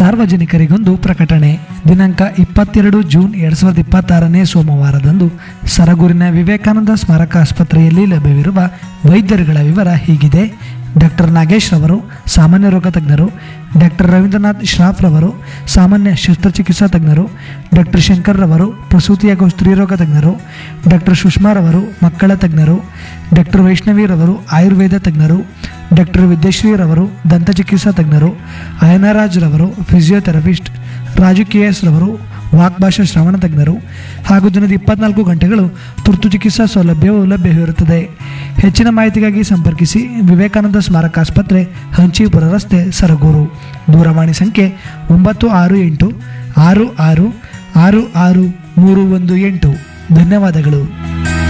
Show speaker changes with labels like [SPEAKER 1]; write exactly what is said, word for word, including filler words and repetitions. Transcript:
[SPEAKER 1] ಸಾರ್ವಜನಿಕರಿಗೊಂದು ಪ್ರಕಟಣೆ. ದಿನಾಂಕ ಇಪ್ಪತ್ತೆರಡು ಜೂನ್ ಎರಡು ಸಾವಿರದ ಇಪ್ಪತ್ತಾರನೇ ಸೋಮವಾರದಂದು ಸರಗೂರಿನ ವಿವೇಕಾನಂದ ಸ್ಮಾರಕ ಆಸ್ಪತ್ರೆಯಲ್ಲಿ ಲಭ್ಯವಿರುವ ವೈದ್ಯರುಗಳ ವಿವರ ಹೀಗಿದೆ. ಡಾಕ್ಟರ್ ನಾಗೇಶ್ ರವರು ಸಾಮಾನ್ಯ ರೋಗ ತಜ್ಞರು, ಡಾಕ್ಟರ್ ರವೀಂದ್ರನಾಥ್ ಶ್ರಾಫ್ ರವರು ಸಾಮಾನ್ಯ ಶಸ್ತ್ರಚಿಕಿತ್ಸಾ ತಜ್ಞರು, ಡಾಕ್ಟರ್ ಶಂಕರ್ ರವರು ಪ್ರಸೂತಿ ಹಾಗೂ ಸ್ತ್ರೀರೋಗ ತಜ್ಞರು, ಡಾಕ್ಟರ್ ಸುಷ್ಮಾ ರವರು ಮಕ್ಕಳ ತಜ್ಞರು, ಡಾಕ್ಟರ್ ವೈಷ್ಣವಿ ರವರು ಆಯುರ್ವೇದ ತಜ್ಞರು, ಡಾಕ್ಟರ್ ವಿದ್ಯಶ್ರೀ ರವರು ದಂತಚಿಕಿತ್ಸಾ ತಜ್ಞರು, ಅಯನರಾಜ್ ರವರು ಫಿಸಿಯೋಥೆರಪಿಸ್ಟ್, ರಾಜು ಕೆ ಎಸ್ ರವರು ವಾಕ್ಭಾಷಾ ಶ್ರವಣ ತಜ್ಞರು ಹಾಗೂ ದಿನದ ಇಪ್ಪತ್ನಾಲ್ಕು ಗಂಟೆಗಳು ತುರ್ತು ಚಿಕಿತ್ಸಾ ಸೌಲಭ್ಯವು ಲಭ್ಯವಿರುತ್ತದೆ. ಹೆಚ್ಚಿನ ಮಾಹಿತಿಗಾಗಿ ಸಂಪರ್ಕಿಸಿ ವಿವೇಕಾನಂದ ಸ್ಮಾರಕ ಆಸ್ಪತ್ರೆ, ಹಂಚಿಪುರ ರಸ್ತೆ, ಸರಗೂರು. ದೂರವಾಣಿ ಸಂಖ್ಯೆ ಒಂಬತ್ತು ಆರು ಎಂಟು ಆರು ಆರು ಆರು ಆರು ಮೂರು ಒಂದು ಎಂಟು. ಧನ್ಯವಾದಗಳು.